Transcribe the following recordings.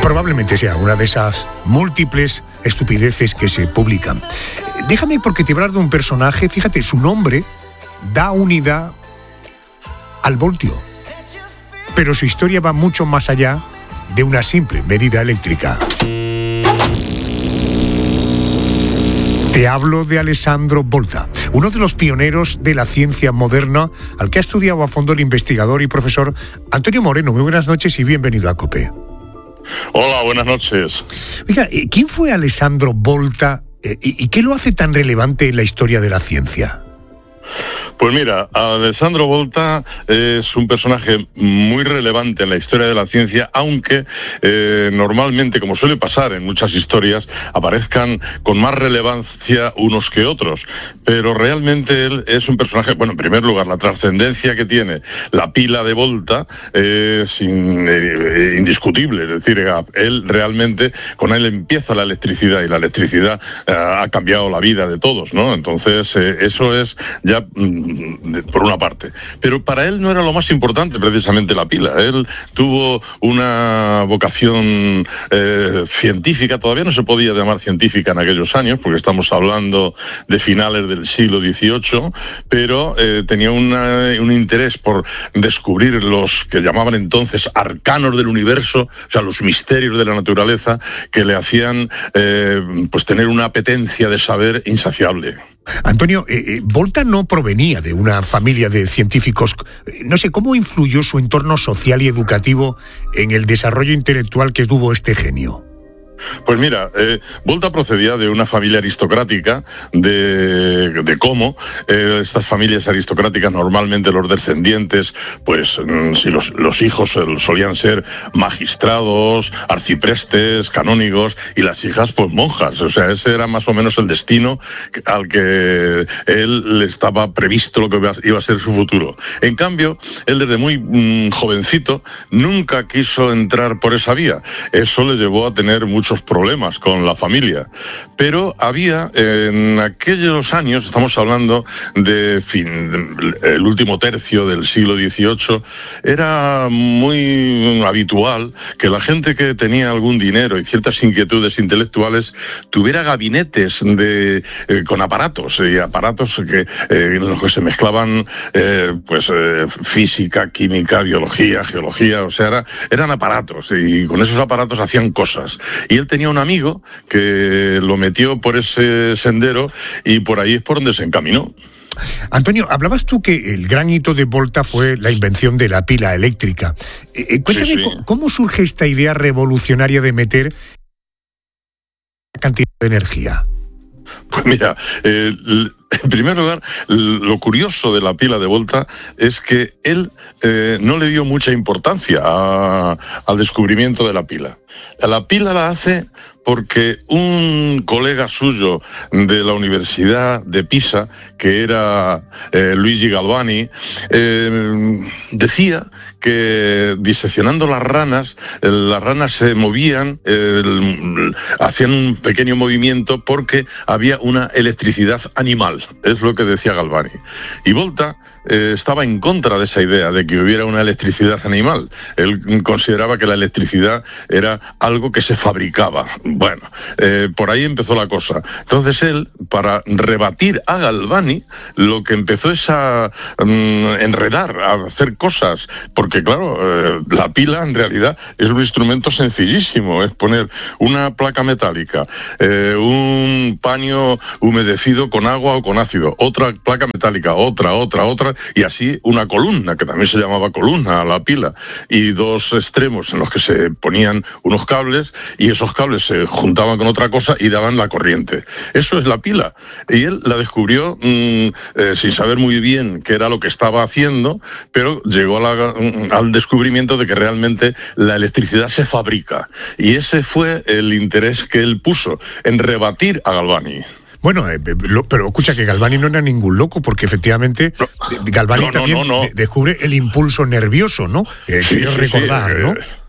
Probablemente sea una de esas múltiples estupideces que se publican. Déjame porque te hablar de un personaje, fíjate, su nombre da unidad al voltio, pero su historia va mucho más allá de una simple medida eléctrica. Te hablo de Alessandro Volta, uno de los pioneros de la ciencia moderna, al que ha estudiado a fondo el investigador y profesor Antonio Moreno. Muy buenas noches y bienvenido a COPE. Hola, buenas noches. Oiga, ¿quién fue Alessandro Volta y qué lo hace tan relevante en la historia de la ciencia? Pues mira, Alessandro Volta es un personaje muy relevante en la historia de la ciencia, aunque normalmente, como suele pasar en muchas historias, aparezcan con más relevancia unos que otros. Pero realmente él es un personaje, bueno, en primer lugar, la trascendencia que tiene la pila de Volta es indiscutible. Es decir, con él empieza la electricidad y la electricidad ha cambiado la vida de todos, ¿no? Entonces, eso es ya por una parte. Pero para él no era lo más importante precisamente la pila. Él tuvo una vocación científica, todavía no se podía llamar científica en aquellos años, porque estamos hablando de finales del siglo XVIII, pero tenía un interés por descubrir los que llamaban entonces arcanos del universo, o sea, los misterios de la naturaleza, que le hacían pues tener una apetencia de saber insaciable. Antonio, Volta no provenía de una familia de científicos. No sé, ¿cómo influyó su entorno social y educativo en el desarrollo intelectual que tuvo este genio? Pues mira, Volta procedía de una familia aristocrática de Como. Estas familias aristocráticas, normalmente los descendientes, pues si los hijos solían ser magistrados, arciprestes, canónigos, y las hijas pues monjas. O sea, ese era más o menos el destino al que él le estaba previsto lo que iba a ser su futuro. En cambio, él desde muy jovencito nunca quiso entrar por esa vía. Eso le llevó a tener muchos problemas con la familia, pero había en aquellos años, estamos hablando de el último tercio del siglo XVIII, era muy habitual que la gente que tenía algún dinero y ciertas inquietudes intelectuales tuviera gabinetes con aparatos en los que se mezclaban física, química, biología, geología. O sea, eran aparatos, y con esos aparatos hacían cosas. Y él tenía un amigo que lo metió por ese sendero y por ahí es por donde se encaminó. Antonio, hablabas tú que el gran hito de Volta fue la invención de la pila eléctrica. Cuéntame, sí. ¿Cómo surge esta idea revolucionaria de meter cantidad de energía? Pues mira, en primer lugar, lo curioso de la pila de Volta es que él no le dio mucha importancia al descubrimiento de la pila. La pila la hace porque un colega suyo de la Universidad de Pisa, que era Luigi Galvani, decía que diseccionando las ranas se movían, hacían un pequeño movimiento porque había una electricidad animal. Es lo que decía Galvani. Y Volta estaba en contra de esa idea de que hubiera una electricidad animal. Él consideraba que la electricidad era algo que se fabricaba. Bueno, por ahí empezó la cosa. Entonces él, para rebatir a Galvani, lo que empezó es a enredar, a hacer cosas, porque claro, la pila en realidad es un instrumento sencillísimo. Es poner una placa metálica, un paño humedecido con agua o con ácido, otra placa metálica, otra, y así una columna, que también se llamaba columna a la pila, y dos extremos en los que se ponían unos cables, y esos cables se juntaban con otra cosa y daban la corriente. Eso es la pila. Y él la descubrió sin saber muy bien qué era lo que estaba haciendo, pero llegó al descubrimiento de que realmente la electricidad se fabrica. Y ese fue el interés que él puso en rebatir a Galvani. Bueno, pero escucha, que Galvani no era ningún loco, porque efectivamente Galvani también descubre el impulso nervioso, ¿no? Quiero recordar, ¿no?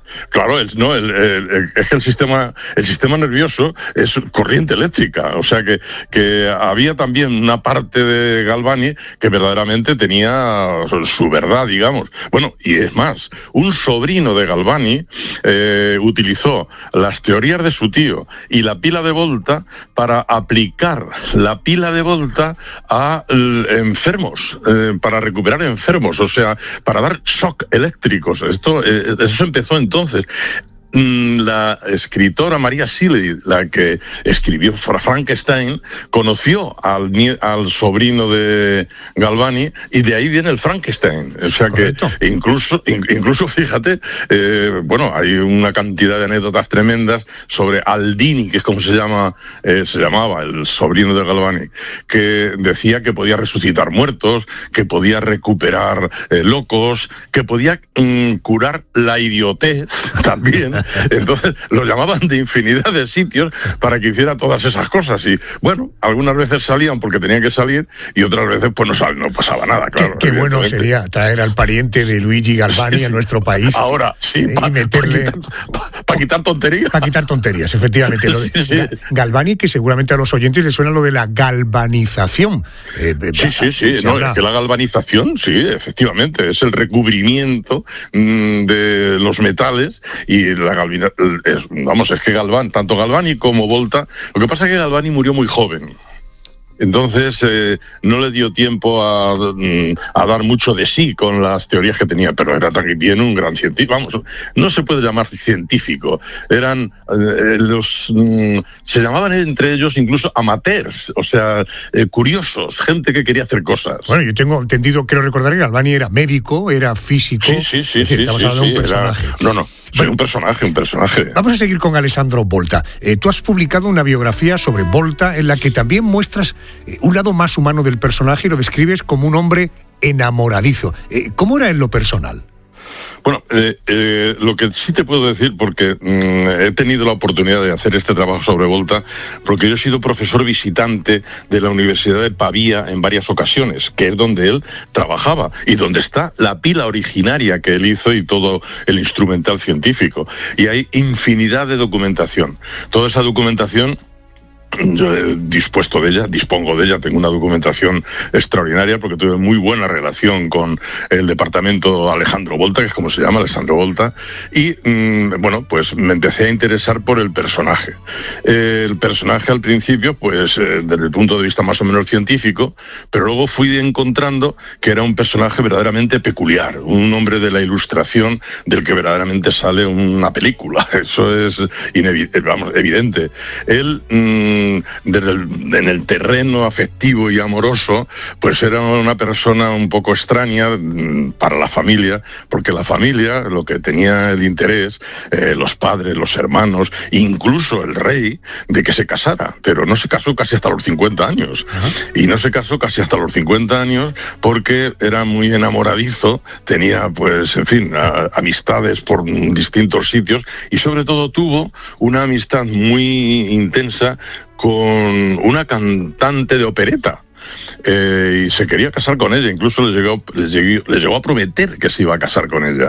Claro, es que el sistema nervioso es corriente eléctrica, o sea que había también una parte de Galvani que verdaderamente tenía su verdad, digamos. Bueno, y es más, un sobrino de Galvani utilizó las teorías de su tío y la pila de Volta para aplicar la pila de Volta a enfermos, para recuperar enfermos, o sea, para dar shock eléctricos. Eso empezó entonces. La escritora María Shelley, la que escribió Frankenstein, conoció al sobrino de Galvani y de ahí viene el Frankenstein. O sea Correcto. Que incluso fíjate, hay una cantidad de anécdotas tremendas sobre Aldini, que es como se llamaba el sobrino de Galvani, que decía que podía resucitar muertos, que podía recuperar locos, que podía curar la idiotez también. Entonces lo llamaban de infinidad de sitios para que hiciera todas esas cosas y bueno, algunas veces salían porque tenían que salir y otras veces pues no pasaba nada, claro. Qué bueno sería traer al pariente de Luigi Galvani a nuestro país. Ahora, sí, y meterle... Para quitar tonterías. Para quitar tonterías, efectivamente. Sí. Galvani, que seguramente a los oyentes les suena lo de la galvanización. Sí. No, es que la galvanización, sí, efectivamente, es el recubrimiento de los metales y es que tanto Galvani como Volta, lo que pasa es que Galvani murió muy joven. Entonces no le dio tiempo a dar mucho de sí con las teorías que tenía, pero era también un gran científico. Vamos, no se puede llamar científico. Eran se llamaban entre ellos incluso amateurs, o sea, curiosos, gente que quería hacer cosas. Bueno, yo tengo entendido, quiero recordar que Galvani era médico, era físico. Sí. Estamos hablando de un personaje. Un personaje. Vamos a seguir con Alessandro Volta. Tú has publicado una biografía sobre Volta en la que también muestras un lado más humano del personaje y lo describes como un hombre enamoradizo. ¿Cómo era en lo personal? Bueno, lo que sí te puedo decir, porque he tenido la oportunidad de hacer este trabajo sobre Volta, porque yo he sido profesor visitante de la Universidad de Pavía en varias ocasiones, que es donde él trabajaba y donde está la pila originaria que él hizo y todo el instrumental científico. Y hay infinidad de documentación. Toda esa documentación yo dispongo de ella, tengo una documentación extraordinaria porque tuve muy buena relación con el departamento Alejandro Volta, que es como se llama, Alessandro Volta, y pues me empecé a interesar por el personaje. El personaje al principio, pues desde el punto de vista más o menos científico, pero luego fui encontrando que era un personaje verdaderamente peculiar, un hombre de la ilustración del que verdaderamente sale una película. Eso es evidente. Él en el terreno afectivo y amoroso, pues era una persona un poco extraña para la familia, porque la familia lo que tenía el interés, los padres, los hermanos, incluso el rey, de que se casara, pero no se casó casi hasta los 50 años. Uh-huh. Y no se casó casi hasta los 50 años porque era muy enamoradizo, tenía pues, en fin, amistades por distintos sitios y sobre todo tuvo una amistad muy intensa con una cantante de opereta. Y se quería casar con ella, incluso les llegó a prometer que se iba a casar con ella.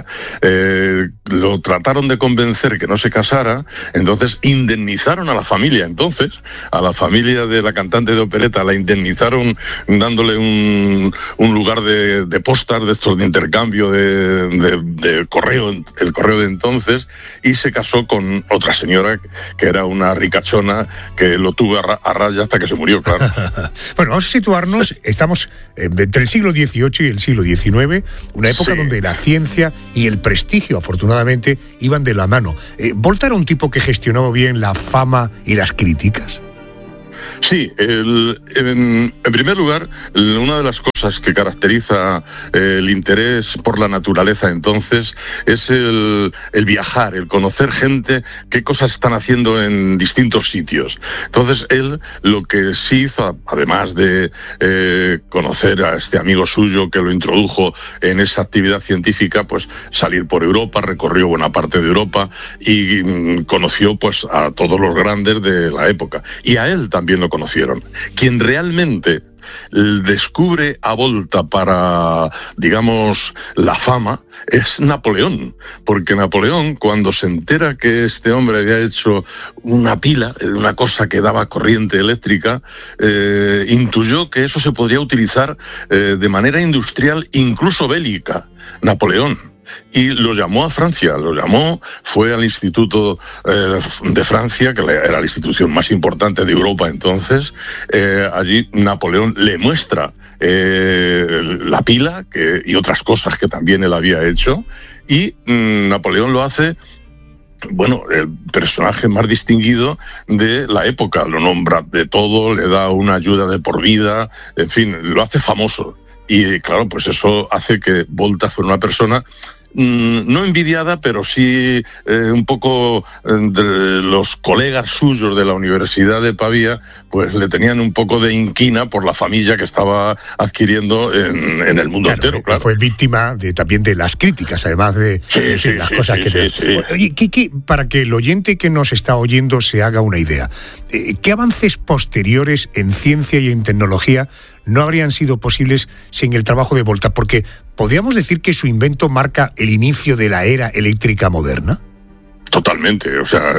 Lo trataron de convencer que no se casara, entonces indemnizaron a la familia. Entonces, a la familia de la cantante de opereta la indemnizaron dándole un lugar de postas de estos de intercambio de correo, el correo de entonces, y se casó con otra señora que era una ricachona que lo tuvo a raya hasta que se murió, claro. Bueno, vamos a situarnos, estamos entre el siglo XVIII y el siglo XIX, una época donde la ciencia y el prestigio, afortunadamente, iban de la mano. ¿Volta era un tipo que gestionaba bien la fama y las críticas? Sí, en primer lugar, una de las cosas que caracteriza el interés por la naturaleza entonces es el viajar, el conocer gente, qué cosas están haciendo en distintos sitios. Entonces él lo que sí hizo, además de conocer a este amigo suyo que lo introdujo en esa actividad científica, pues salir por Europa, recorrió buena parte de Europa y conoció pues a todos los grandes de la época. Y a él también lo conocieron. Quien realmente descubre a Volta para, digamos, la fama, es Napoleón. Porque Napoleón, cuando se entera que este hombre había hecho una pila, una cosa que daba corriente eléctrica, intuyó que eso se podría utilizar de manera industrial, incluso bélica. Napoleón. Y lo llamó a Francia, fue al Instituto de Francia, que era la institución más importante de Europa entonces. Allí Napoleón le muestra la pila y otras cosas que también él había hecho, y Napoleón lo hace, bueno, el personaje más distinguido de la época, lo nombra de todo, le da una ayuda de por vida, en fin, lo hace famoso. Y claro, pues eso hace que Volta fuera una persona no envidiada, pero sí un poco de los colegas suyos de la Universidad de Pavía, pues le tenían un poco de inquina por la familia que estaba adquiriendo en el mundo entero. Claro. Fue víctima también de las críticas, además de las cosas que... Oye, Kiki, para que el oyente que nos está oyendo se haga una idea, ¿qué avances posteriores en ciencia y en tecnología no habrían sido posibles sin el trabajo de Volta? Porque ¿podríamos decir que su invento marca el inicio de la era eléctrica moderna? Totalmente, o sea,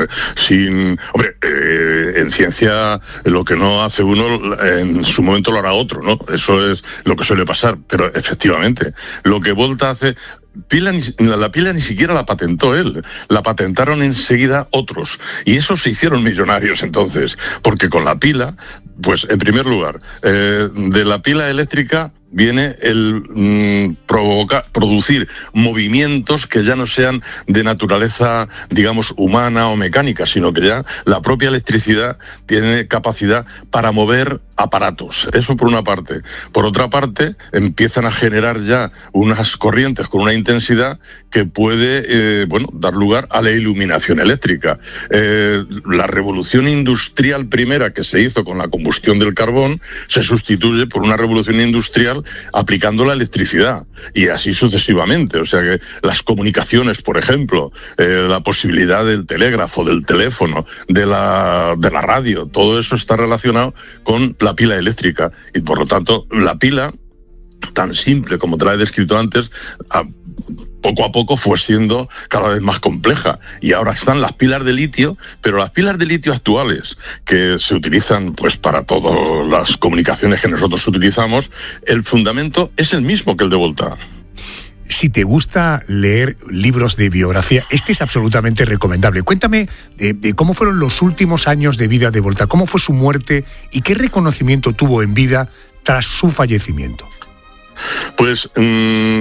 en ciencia lo que no hace uno, en su momento lo hará otro, ¿no? Eso es lo que suele pasar, pero efectivamente, lo que Volta hace... La pila ni siquiera la patentó él, la patentaron enseguida otros, y esos se hicieron millonarios entonces, porque con la pila, pues en primer lugar, de la pila eléctrica viene el producir movimientos que ya no sean de naturaleza, digamos, humana o mecánica, sino que ya la propia electricidad tiene capacidad para mover aparatos. Eso por una parte. Por otra parte, empiezan a generar ya unas corrientes con una intensidad que puede, dar lugar a la iluminación eléctrica. La revolución industrial primera que se hizo con la combustión del carbón se sustituye por una revolución industrial aplicando la electricidad, y así sucesivamente. O sea que las comunicaciones, por ejemplo, la posibilidad del telégrafo, del teléfono, de la radio, todo eso está relacionado con la pila eléctrica, y por lo tanto la pila, tan simple como te la he descrito antes, poco a poco fue siendo cada vez más compleja, y ahora están las pilas de litio, pero las pilas de litio actuales, que se utilizan pues para todas las comunicaciones que nosotros utilizamos, el fundamento es el mismo que el de Volta. Si te gusta leer libros de biografía, este es absolutamente recomendable. Cuéntame cómo fueron los últimos años de vida de Volta, cómo fue su muerte y qué reconocimiento tuvo en vida tras su fallecimiento. Pues él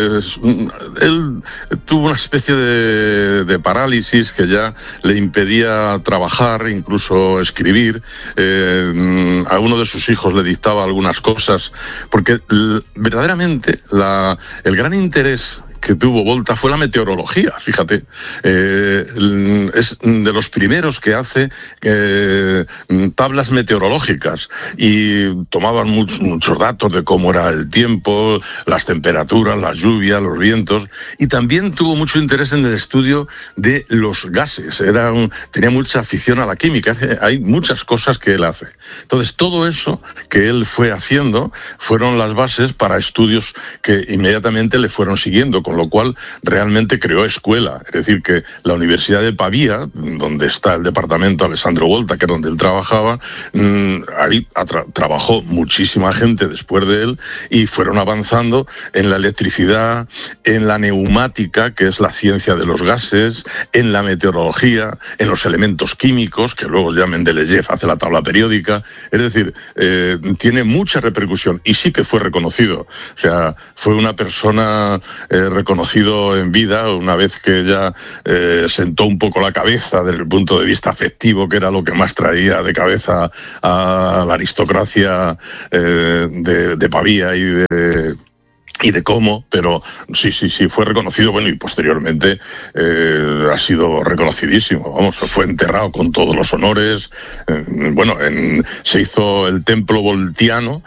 tuvo una especie de parálisis que ya le impedía trabajar, incluso escribir. A uno de sus hijos le dictaba algunas cosas, porque verdaderamente el gran interés que tuvo Volta fue la meteorología, fíjate. Es de los primeros que hace tablas meteorológicas, y tomaban muchos datos de cómo era el tiempo, las temperaturas, las lluvias, los vientos, y también tuvo mucho interés en el estudio de los gases. Tenía mucha afición a la química. Hay muchas cosas que él hace. Entonces, todo eso que él fue haciendo fueron las bases para estudios que inmediatamente le fueron siguiendo, con lo cual realmente creó escuela. Es decir, que la Universidad de Pavía, donde está el departamento Alessandro Volta, que es donde él trabajaba, ahí trabajó muchísima gente después de él, y fueron avanzando en la electricidad, en la neumática, que es la ciencia de los gases, en la meteorología, en los elementos químicos, que luego ya Mendeleev hace la tabla periódica. Es decir, tiene mucha repercusión, y sí que fue reconocido. O sea, fue una persona reconocido en vida, una vez que ya sentó un poco la cabeza desde el punto de vista afectivo, que era lo que más traía de cabeza a la aristocracia de Pavía y y de Como, pero sí, fue reconocido, bueno, y posteriormente ha sido reconocidísimo, vamos, fue enterrado con todos los honores, se hizo el templo voltiano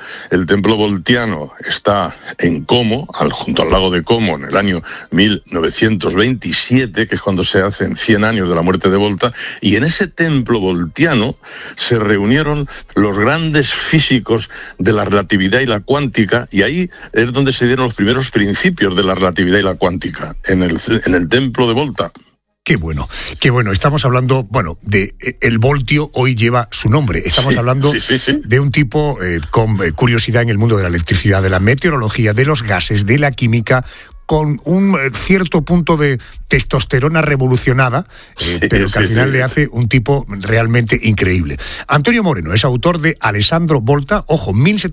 está en Como, junto al lago de Como, en el año 1927, que es cuando se hacen 100 años de la muerte de Volta, y en ese templo voltiano se reunieron los grandes físicos de la relatividad y la cuántica, y ahí es donde se dieron los primeros principios de la relatividad y la cuántica, en el templo de Volta. Qué bueno. Estamos hablando, de el voltio hoy lleva su nombre. Estamos hablando de un tipo con curiosidad en el mundo de la electricidad, de la meteorología, de los gases, de la química, con un cierto punto de testosterona revolucionada, pero que al final le hace un tipo realmente increíble. Antonio Moreno es autor de Alessandro Volta, ojo,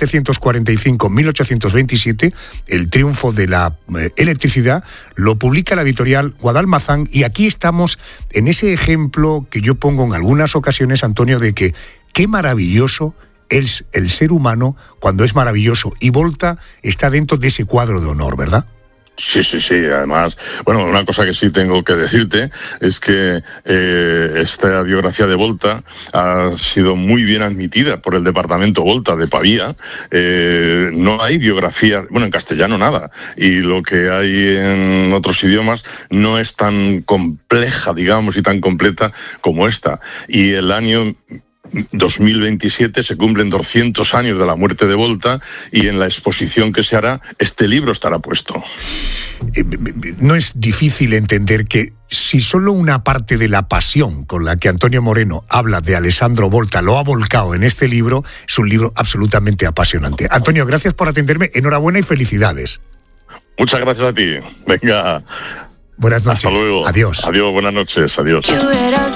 1745-1827, el triunfo de la electricidad, lo publica la editorial Guadalmazán, y aquí estamos en ese ejemplo que yo pongo en algunas ocasiones, Antonio, de que qué maravilloso es el ser humano cuando es maravilloso, y Volta está dentro de ese cuadro de honor, ¿verdad? Sí, además, una cosa que sí tengo que decirte es que esta biografía de Volta ha sido muy bien admitida por el departamento Volta de Pavía. No hay biografía, en castellano nada, y lo que hay en otros idiomas no es tan compleja, digamos, y tan completa como esta. Y el año 2027 se cumplen 200 años de la muerte de Volta, y en la exposición que se hará, este libro estará puesto. No es difícil entender que si solo una parte de la pasión con la que Antonio Moreno habla de Alessandro Volta lo ha volcado en este libro, es un libro absolutamente apasionante. Antonio, gracias por atenderme, enhorabuena y felicidades. Muchas gracias a ti. Venga. Buenas noches. Hasta luego. Adiós. Adiós, buenas noches. Adiós.